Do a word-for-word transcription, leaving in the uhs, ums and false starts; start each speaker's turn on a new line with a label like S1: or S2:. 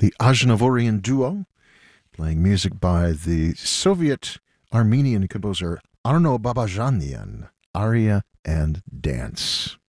S1: the Aznavourian duo, playing music by the Soviet Armenian composer Arno Babajanian, Aria and Dance.